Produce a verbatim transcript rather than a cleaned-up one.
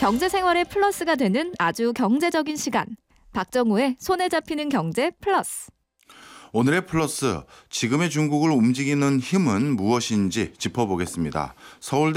경제 생활의 플러스가 되는 아주 경제적인 시간. 박정우의 손에 잡히는 경제 플러스. 오늘의 플러스, 지금의 중국을 움직이는 힘은 무엇인지 짚어보겠습니다. 서울대